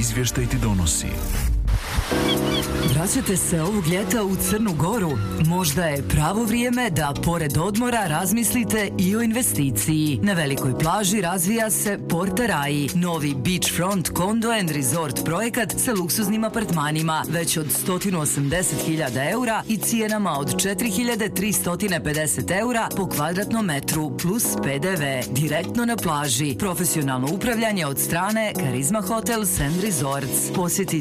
izvještaj ti donosi. Vraćate se ovog ljeta u Crnu Goru? Možda je pravo vrijeme da pored odmora razmislite i o investiciji. Na velikoj plaži razvija se Porta Rai, novi beachfront condo and resort projekat sa luksuznim apartmanima već od 180.000 eura i cijenama od 4.350 eura po kvadratnom metru plus PDV. Direktno na plaži. Profesionalno upravljanje od strane Karizma Hotels and Resorts. Posjetite